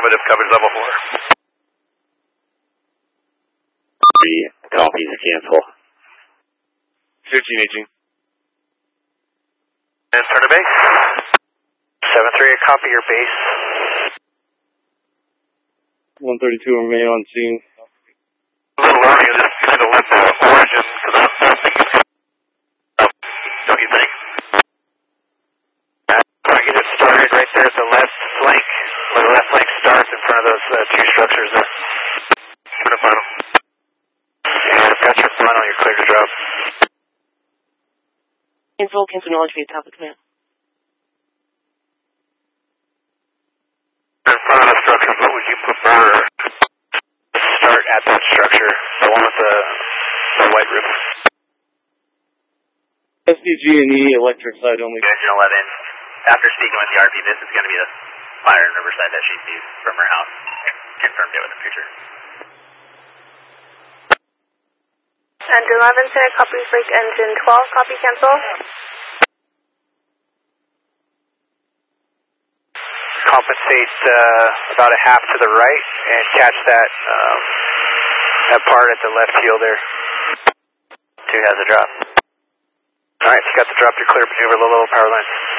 Affirmative, coverage level 4. Copies, cancel. 1518. And turn to base. 7-3, copy your base. 132 remain on scene. A little early in this, to let the origin, so that's don't you think? I get it started right there at the left flank, where the left flank starts in front of those two structures there. I'm gonna find them. And I've got your final, you're clear to drop. Info, cancel knowledge via top of command. In front of the structures, what would you prefer to start at that structure? The one with the white roof? SDG&E electric side only. Engine 11, after speaking with the RV, this is going to be the fire in Riverside that she sees from her house. Confirmed it with the picture. And 11, sir, copy flight engine 12, copy cancel. Compensate about a half to the right and catch that part at the left heel there. 2 has a drop. Alright, you got the drop, you're clear, maneuver low power lines.